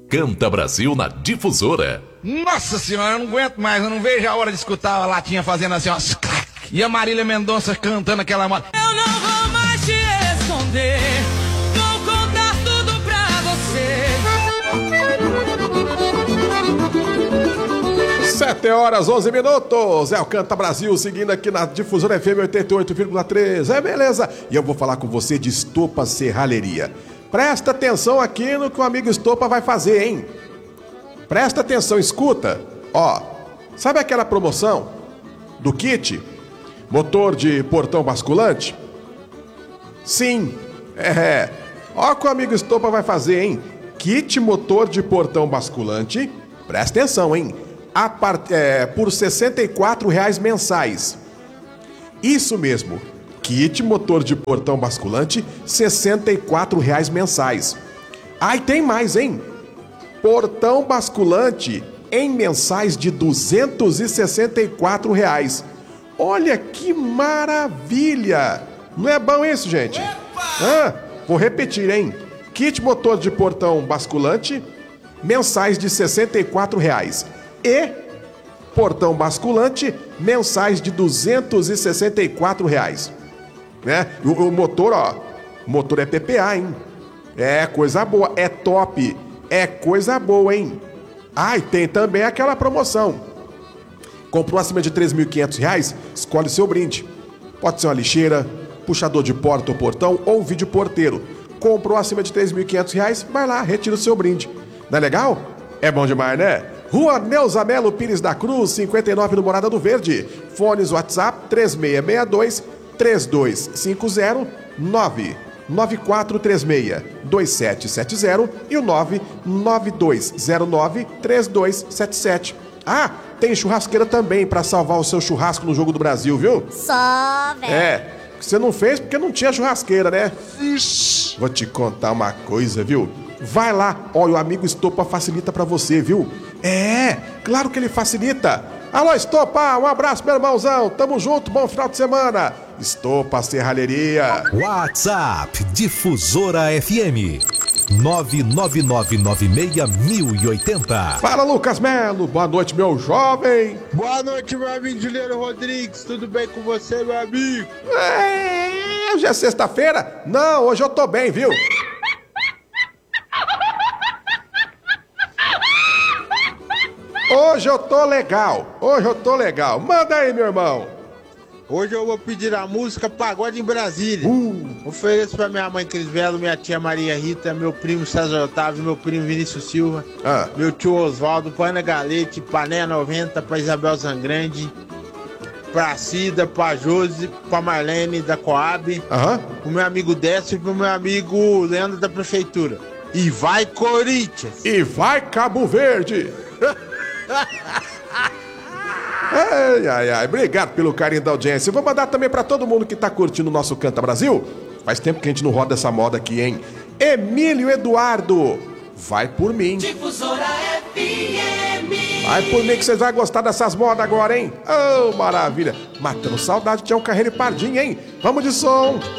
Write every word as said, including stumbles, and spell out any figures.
Canta Brasil na Difusora. Nossa senhora, eu não aguento mais, eu não vejo a hora de escutar a latinha fazendo assim, ó. E a Marília Mendonça cantando aquela moda. Eu não vou mais te esconder, vou contar tudo pra você. Sete horas, onze minutos. É o Canta Brasil, seguindo aqui na Difusora F M oitenta e oito vírgula três. É, beleza? E eu vou falar com você de Estopa Serralheria. Presta atenção aqui no que o amigo Estopa vai fazer, hein? Presta atenção, escuta. Ó, sabe aquela promoção do kit motor de portão basculante? Sim, é. Ó o que o amigo Estopa vai fazer, hein? Kit motor de portão basculante. Presta atenção, hein? A part... é, por sessenta e quatro reais mensais. Isso mesmo. Kit motor de portão basculante, sessenta e quatro reais mensais. Ah, e tem mais, hein? Portão basculante em mensais de duzentos e sessenta e quatro reais. Olha que maravilha! Não é bom isso, gente? Ah, vou repetir, hein? Kit motor de portão basculante, mensais de sessenta e quatro reais. E portão basculante, mensais de duzentos e sessenta e quatro reais. Né? O, o motor, ó, o motor é P P A, hein? É coisa boa, é top, é coisa boa, hein? Ah, e tem também aquela promoção. Comprou acima de três mil e quinhentos reais, escolhe o seu brinde. Pode ser uma lixeira, puxador de porta ou portão ou vídeo porteiro. Comprou acima de três mil e quinhentos reais, vai lá, retira o seu brinde. Não é legal? É bom demais, né? Rua Neuza Melo Pires da Cruz, cinquenta e nove no Morada do Verde. Fones WhatsApp três seis seis dois, três dois cinco zero, nove nove quatro três seis, dois sete sete zero e o nove nove dois zero nove, três dois sete sete. Ah, tem churrasqueira também para salvar o seu churrasco no Jogo do Brasil, viu? Só, velho. É, você não fez porque não tinha churrasqueira, né? Ixi, vou te contar uma coisa, viu? Vai lá, olha, o amigo Estopa facilita pra você, viu? É, claro que ele facilita. Alô, Estopa, um abraço, meu irmãozão. Tamo junto, bom final de semana. Estopa Serralheria. WhatsApp Difusora F M nove nove nove nove seis mil e oitenta. Fala, Lucas Melo. Boa noite, meu jovem. Boa noite, meu amigo Juliano Rodrigues. Tudo bem com você, meu amigo? É, hoje é sexta-feira? Não, hoje eu tô bem, viu? Hoje eu tô legal, hoje eu tô legal. Manda aí, meu irmão. Hoje eu vou pedir a música Pagode em Brasília. Uh. Ofereço pra minha mãe Cris Belo, minha tia Maria Rita, meu primo César Otávio, meu primo Vinícius Silva, ah. meu tio Oswaldo, pra Ana Galete, pra Néia noventa, pra Isabel Zangrande, pra Cida, pra Josi, pra Marlene da Coab, uh-huh. pro meu amigo Décio e pro meu amigo Leandro da Prefeitura. E vai Corinthians! E vai Cabo Verde! Ai, ai, ai, obrigado pelo carinho da audiência. Eu vou mandar também pra todo mundo que tá curtindo o nosso Canta Brasil. Faz tempo que a gente não roda essa moda aqui, hein? Emílio Eduardo, vai por mim. Difusora F M. Vai por mim que vocês vão gostar dessas modas agora, hein? Oh, maravilha. Matando saudade de Tião Carreiro e Pardinho, hein? Vamos de som.